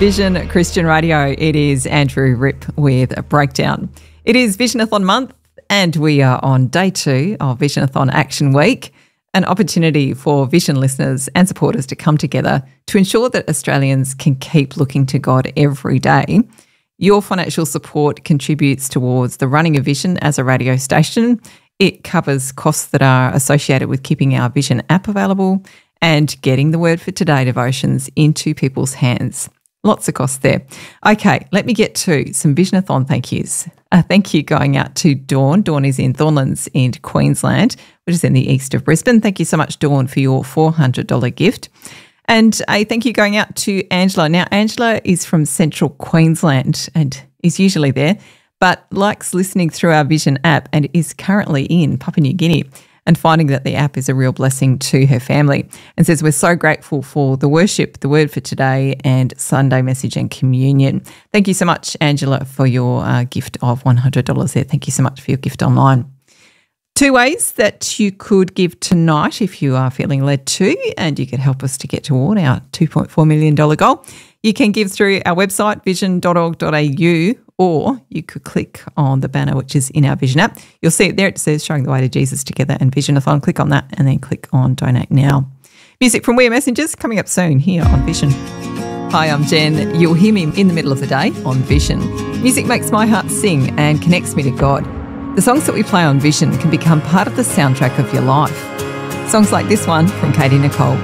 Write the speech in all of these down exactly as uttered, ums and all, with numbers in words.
Vision Christian Radio. It is Andrew Ripp with a breakdown. It is Visionathon month and we are on day two of Visionathon Action Week, an opportunity for Vision listeners and supporters to come together to ensure that Australians can keep looking to God every day. Your financial support contributes towards the running of Vision as a radio station. It covers costs that are associated with keeping our Vision app available and getting the Word for Today devotions into people's hands. Lots of costs there. Okay, let me get to some Visionathon thank yous. A thank you going out to Dawn. Dawn is in Thornlands in Queensland, which is in the east of Brisbane. Thank you so much, Dawn, for your four hundred dollars gift. And a thank you going out to Angela. Now, Angela is from central Queensland and is usually there, but likes listening through our Vision app and is currently in Papua New Guinea and finding that the app is a real blessing to her family, and says, we're so grateful for the worship, the Word for Today and Sunday message and communion. Thank you so much, Angela, for your uh, gift of one hundred dollars there. Thank you so much for your gift online. Two ways that you could give tonight if you are feeling led to, and you could help us to get toward our two point four million dollars goal. You can give through our website, vision dot org dot a u, or you could click on the banner which is in our Vision app. You'll see it there. It says Showing the Way to Jesus Together and Visionathon. Click on that and then click on Donate Now. Music from We Are Messengers coming up soon here on Vision. Hi, I'm Jen. You'll hear me in the middle of the day on Vision. Music makes my heart sing and connects me to God. The songs that we play on Vision can become part of the soundtrack of your life. Songs like this one from Katie Nicole.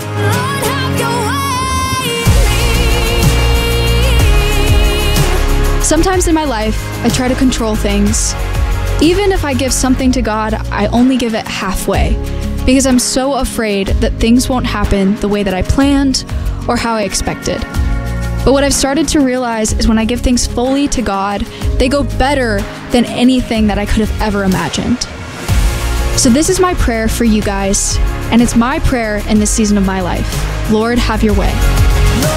Sometimes in my life, I try to control things. Even if I give something to God, I only give it halfway because I'm so afraid that things won't happen the way that I planned or how I expected. But what I've started to realize is when I give things fully to God, they go better than anything that I could have ever imagined. So this is my prayer for you guys, and it's my prayer in this season of my life. Lord, have your way.